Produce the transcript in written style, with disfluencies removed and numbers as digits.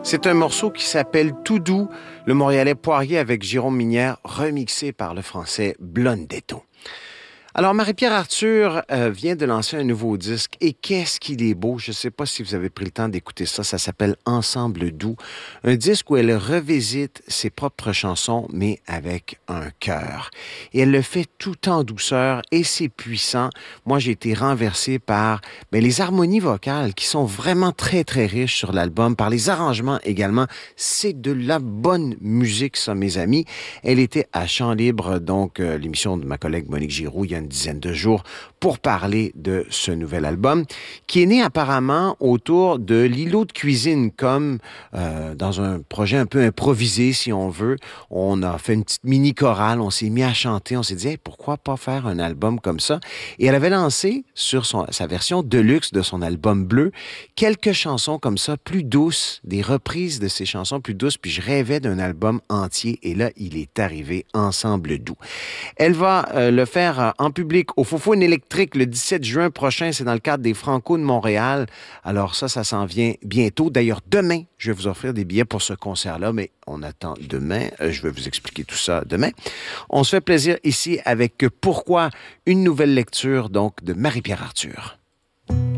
C'est un morceau qui s'appelle Tout doux, le Montréalais Poirier avec Jérôme Minière, remixé par le Français Blondetto. Alors, Marie-Pierre Arthur vient de lancer un nouveau disque et qu'est-ce qu'il est beau. Je ne sais pas si vous avez pris le temps d'écouter ça. Ça s'appelle Ensemble doux. Un disque où elle revisite ses propres chansons, mais avec un cœur. Et elle le fait tout en douceur et c'est puissant. Moi, j'ai été renversé par les harmonies vocales qui sont vraiment très, très riches sur l'album, par les arrangements également. C'est de la bonne musique, ça, mes amis. Elle était à Chant Libre, donc l'émission de ma collègue Monique Giroux, il y a une dizaine de jours pour parler de ce nouvel album qui est né apparemment autour de l'îlot de cuisine comme dans un projet un peu improvisé si on veut. On a fait une petite mini-chorale, on s'est mis à chanter, on s'est dit hey, pourquoi pas faire un album comme ça? Et elle avait lancé sur sa version deluxe de son album Bleu quelques chansons comme ça, plus douces, des reprises de ces chansons plus douces, puis je rêvais d'un album entier et là, il est arrivé Ensemble doux. Elle va le faire en public au Faux-Foune électrique le 17 juin prochain. C'est dans le cadre des Franco de Montréal. Alors ça s'en vient bientôt. D'ailleurs, demain, je vais vous offrir des billets pour ce concert-là, mais on attend demain. Je vais vous expliquer tout ça demain. On se fait plaisir ici avec Pourquoi? Une nouvelle lecture donc de Marie-Pierre Arthur.